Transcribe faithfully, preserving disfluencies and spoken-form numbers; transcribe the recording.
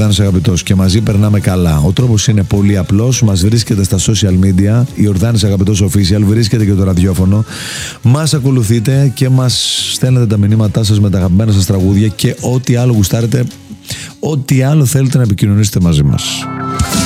Ιορδάνης Αγαπητός και μαζί περνάμε καλά. Ο τρόπος είναι πολύ απλός. Μας βρίσκεται στα social media. Ιορδάνης Αγαπητός Official. Βρίσκεται και το ραδιόφωνο. Μας ακολουθείτε και μας στέλνετε τα μηνύματά σας με τα αγαπημένα σας τραγούδια και ό,τι άλλο γουστάρετε, ό,τι άλλο θέλετε να επικοινωνήσετε μαζί μας.